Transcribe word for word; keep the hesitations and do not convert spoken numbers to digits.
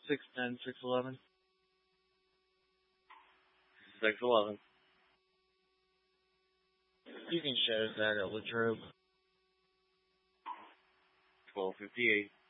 six ten, six eleven. six eleven. You can share that at Latrobe. twelve fifty-eight.